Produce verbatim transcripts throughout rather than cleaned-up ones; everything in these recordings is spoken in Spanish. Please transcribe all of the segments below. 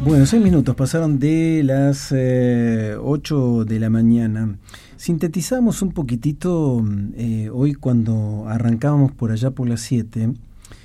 Bueno, seis minutos pasaron de las eh, ocho de la mañana. Sintetizamos un poquitito eh, hoy cuando arrancábamos por allá por las siete,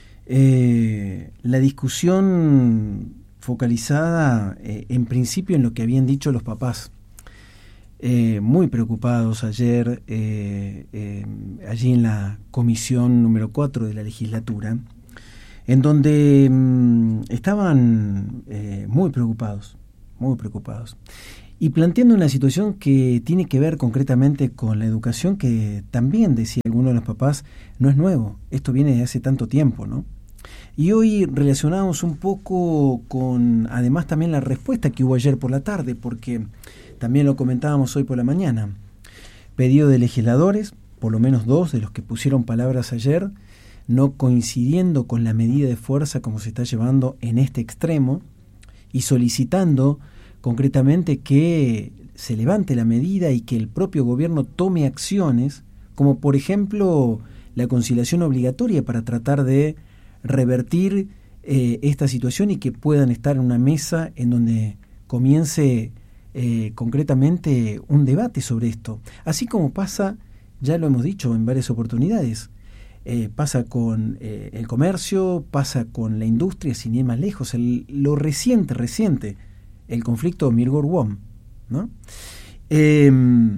eh, la discusión focalizada eh, en principio en lo que habían dicho los papás. Eh, muy preocupados ayer, eh, eh, allí en la comisión número cuatro de la legislatura, en donde mmm, estaban eh, muy preocupados, muy preocupados, y planteando una situación que tiene que ver concretamente con la educación, que también, decía alguno de los papás, no es nuevo, esto viene de hace tanto tiempo, ¿no? Y hoy relacionamos un poco con, además, también la respuesta que hubo ayer por la tarde, porque también lo comentábamos hoy por la mañana. Pedido de legisladores, por lo menos dos de los que pusieron palabras ayer, no coincidiendo con la medida de fuerza como se está llevando en este extremo, y solicitando concretamente que se levante la medida y que el propio gobierno tome acciones, como por ejemplo la conciliación obligatoria para tratar de revertir eh, esta situación y que puedan estar en una mesa en donde comience eh, concretamente un debate sobre esto. Así como pasa, ya lo hemos dicho en varias oportunidades, Eh, pasa con eh, el comercio, pasa con la industria, sin ir más lejos, el, lo reciente, reciente, el conflicto Mirgor-Wom, ¿no? Eh,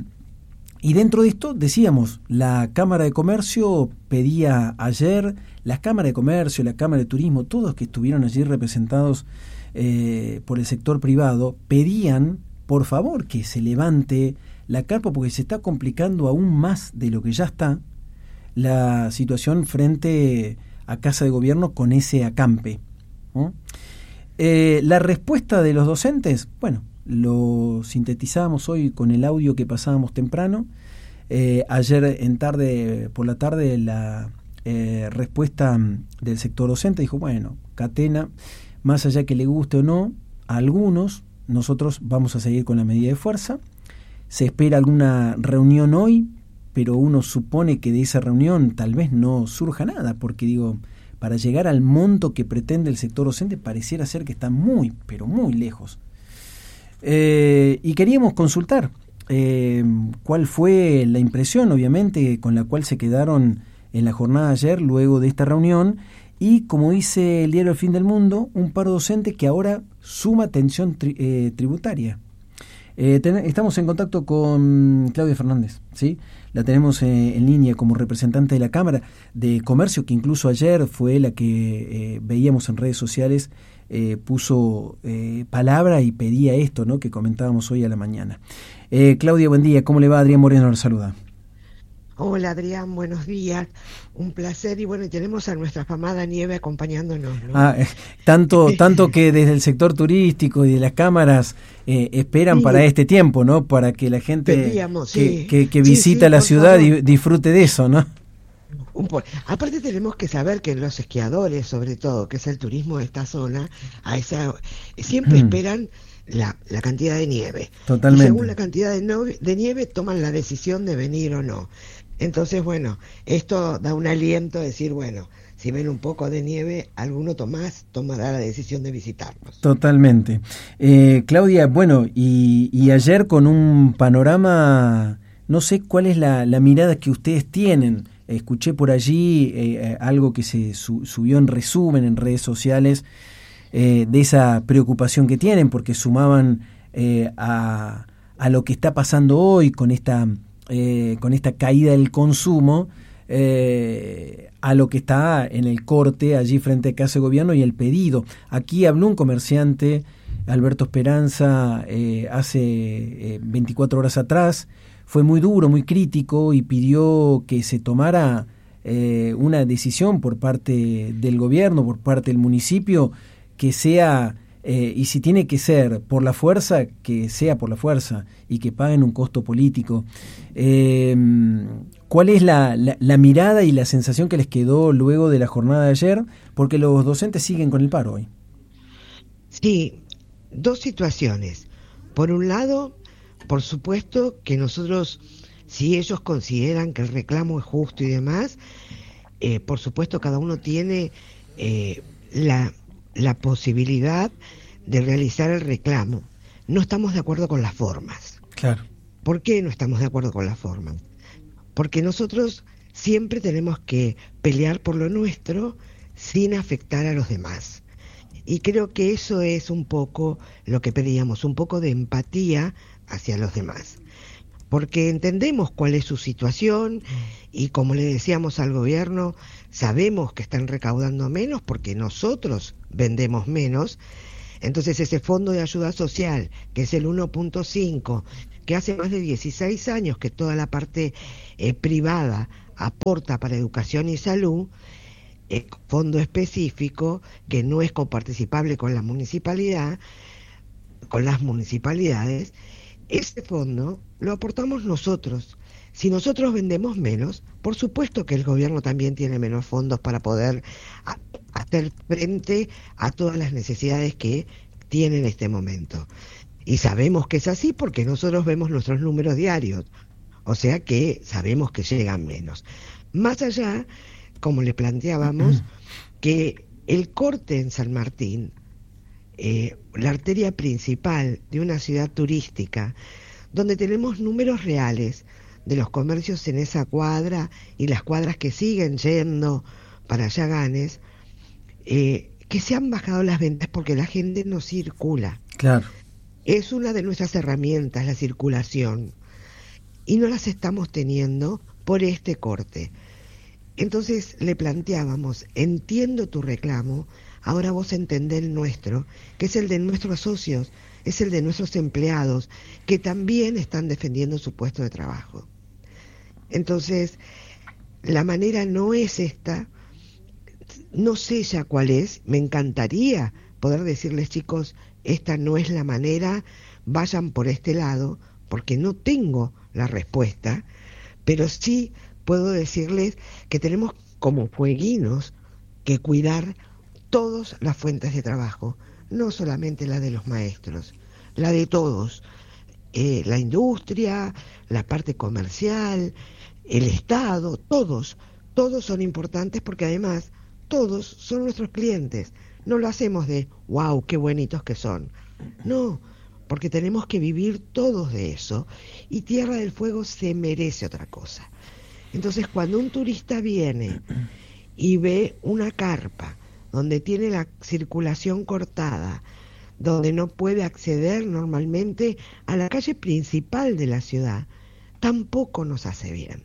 y dentro de esto, decíamos, la Cámara de Comercio pedía ayer, la Cámara de Comercio, la Cámara de Turismo, todos que estuvieron allí representados eh, por el sector privado, pedían, por favor, que se levante la carpa porque se está complicando aún más de lo que ya está la situación frente a Casa de Gobierno con ese acampe, ¿no? Eh, la respuesta de los docentes, bueno, lo sintetizamos hoy con el audio que pasábamos temprano. Eh, ayer en tarde, por la tarde, la eh, respuesta del sector docente dijo, bueno, Catena, más allá que le guste o no, a algunos, nosotros vamos a seguir con la medida de fuerza. Se espera alguna reunión hoy, pero uno supone que de esa reunión tal vez no surja nada, porque digo, para llegar al monto que pretende el sector docente pareciera ser que está muy, pero muy lejos. Eh, y queríamos consultar eh, cuál fue la impresión, obviamente, con la cual se quedaron en la jornada de ayer, luego de esta reunión, y como dice el diario El Fin del Mundo, un paro docente que ahora suma tensión tri- eh, tributaria. Eh, ten, estamos en contacto con Claudia Fernández, ¿sí? La tenemos eh, en línea como representante de la Cámara de Comercio, que incluso ayer fue la que eh, veíamos en redes sociales, eh, puso eh, palabra y pedía esto, ¿no?, que comentábamos hoy a la mañana. Eh, Claudia, buen día, ¿cómo le va? Adrián Moreno nos saluda. Hola Adrián, buenos días, un placer, y bueno, tenemos a nuestra afamada Nieve acompañándonos, ¿no? Ah, eh, tanto, tanto que desde el sector turístico y de las cámaras eh, esperan sí. para este tiempo, ¿no? Para que la gente Pedíamos, que, sí. que, que sí, visita sí, la ciudad favor. disfrute de eso, ¿no? Un po- Aparte tenemos que saber que los esquiadores, sobre todo, que es el turismo de esta zona, a esa siempre hmm. esperan la, la cantidad de nieve. Totalmente. Y según la cantidad de, no, de nieve toman la decisión de venir o no. Entonces, bueno, esto da un aliento a decir, bueno, si ven un poco de nieve, alguno Tomás tomará la decisión de visitarnos. Totalmente. Eh, Claudia, bueno, y, y ayer con un panorama, no sé cuál es la, la mirada que ustedes tienen. Escuché por allí eh, algo que se su, subió en resumen en redes sociales eh, de esa preocupación que tienen, porque sumaban eh, a, a lo que está pasando hoy con esta... Eh, con esta caída del consumo eh, a lo que está en el corte allí frente a Casa de Gobierno y el pedido. Aquí habló un comerciante, Alberto Esperanza, eh, hace eh, veinticuatro horas atrás, fue muy duro, muy crítico y pidió que se tomara eh, una decisión por parte del gobierno, por parte del municipio, que sea... Eh, y si tiene que ser por la fuerza, que sea por la fuerza y que paguen un costo político. Eh, ¿Cuál es la, la, la mirada y la sensación que les quedó luego de la jornada de ayer? Porque los docentes siguen con el paro hoy. Sí, dos situaciones. Por un lado, por supuesto que nosotros, si ellos consideran que el reclamo es justo y demás, eh, por supuesto cada uno tiene eh, la... la posibilidad de realizar el reclamo, no estamos de acuerdo con las formas. Claro. ¿Por qué no estamos de acuerdo con las formas? Porque nosotros siempre tenemos que pelear por lo nuestro sin afectar a los demás. Y creo que eso es un poco lo que pedíamos, un poco de empatía hacia los demás. Porque entendemos cuál es su situación y, como le decíamos al gobierno, sabemos que están recaudando menos porque nosotros vendemos menos. Entonces ese fondo de ayuda social, que es el uno punto cinco, que hace más de dieciséis años que toda la parte eh, privada aporta para educación y salud, eh, fondo específico que no es coparticipable con la municipalidad, con las municipalidades, ese fondo lo aportamos nosotros. Si nosotros vendemos menos, por supuesto que el gobierno también tiene menos fondos para poder a, hacer frente a todas las necesidades que tiene en este momento. Y sabemos que es así porque nosotros vemos nuestros números diarios, o sea que sabemos que llegan menos. Más allá, como le planteábamos, que el corte en San Martín, eh, la arteria principal de una ciudad turística, donde tenemos números reales de los comercios en esa cuadra y las cuadras que siguen yendo para Yaganes, eh, que se han bajado las ventas porque la gente no circula. Claro. Es una de nuestras herramientas, la circulación, y no las estamos teniendo por este corte. Entonces le planteábamos, entiendo tu reclamo, ahora vos entendés el nuestro, que es el de nuestros socios, es el de nuestros empleados, que también están defendiendo su puesto de trabajo. Entonces, la manera no es esta, no sé ya cuál es, me encantaría poder decirles, chicos, esta no es la manera, vayan por este lado, porque no tengo la respuesta, pero sí puedo decirles que tenemos como fueguinos que cuidar todas las fuentes de trabajo, no solamente la de los maestros, la de todos, eh, la industria, la parte comercial, el Estado, todos, todos son importantes porque además todos son nuestros clientes. No lo hacemos de, wow, qué bonitos que son. No, porque tenemos que vivir todos de eso y Tierra del Fuego se merece otra cosa. Entonces, cuando un turista viene y ve una carpa donde tiene la circulación cortada, donde no puede acceder normalmente a la calle principal de la ciudad, tampoco nos hace bien.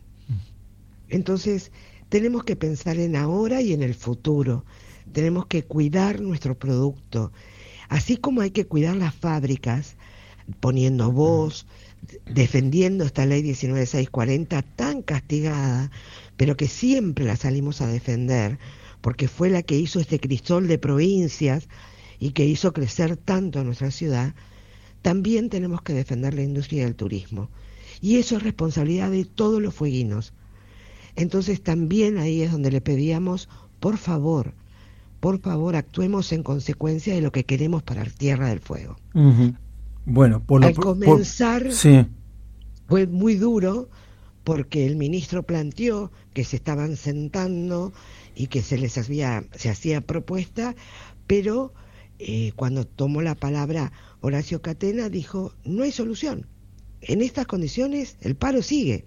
Entonces, tenemos que pensar en ahora y en el futuro. Tenemos que cuidar nuestro producto, así como hay que cuidar las fábricas, poniendo voz, defendiendo esta ley diecinueve mil seiscientos cuarenta tan castigada, pero que siempre la salimos a defender, porque fue la que hizo este crisol de provincias y que hizo crecer tanto a nuestra ciudad. También tenemos que defender la industria del turismo, y eso es responsabilidad de todos los fueguinos. Entonces también ahí es donde le pedíamos, por favor, por favor, actuemos en consecuencia de lo que queremos para Tierra del Fuego. Uh-huh. Bueno, por lo Al comenzar por, sí. fue muy duro porque el ministro planteó que se estaban sentando y que se les hacía, se hacía propuesta, pero eh, cuando tomó la palabra Horacio Catena dijo, no hay solución. En estas condiciones el paro sigue.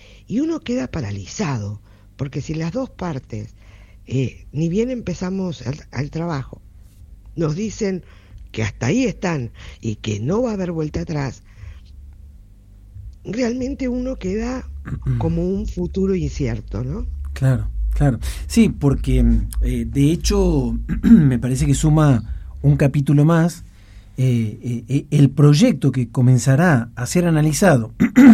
Y uno queda paralizado, porque si las dos partes, eh, ni bien empezamos al, al trabajo, nos dicen que hasta ahí están y que no va a haber vuelta atrás, realmente uno queda como un futuro incierto, ¿no? Claro, claro. Sí, porque eh, de hecho me parece que suma un capítulo más eh, eh, el proyecto que comenzará a ser analizado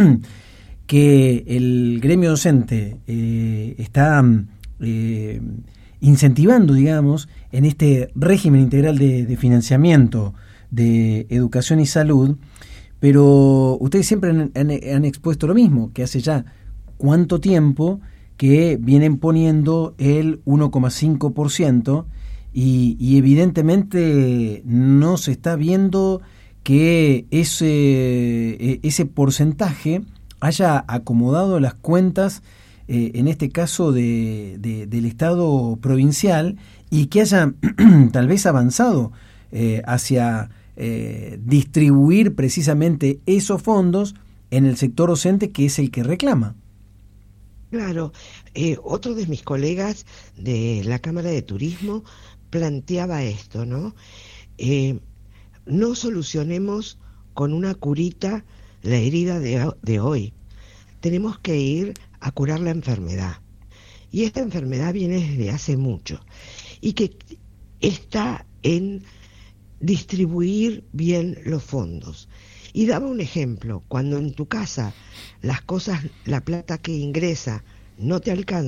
que el gremio docente eh, está eh, incentivando, digamos, en este régimen integral de, de financiamiento de educación y salud, pero ustedes siempre han, han, han expuesto lo mismo, que hace ya cuánto tiempo que vienen poniendo el uno coma cinco por ciento y, y evidentemente no se está viendo que ese, ese porcentaje haya acomodado las cuentas, eh, en este caso de, de, del Estado provincial, y que haya tal vez avanzado eh, hacia eh, distribuir precisamente esos fondos en el sector docente, que es el que reclama. Claro, eh, otro de mis colegas de la Cámara de Turismo planteaba esto, ¿no? Eh, no solucionemos con una curita la herida de, de hoy. Tenemos que ir a curar la enfermedad. Y esta enfermedad viene desde hace mucho y que está en distribuir bien los fondos. Y daba un ejemplo: cuando en tu casa las cosas, la plata que ingresa no te alcanza,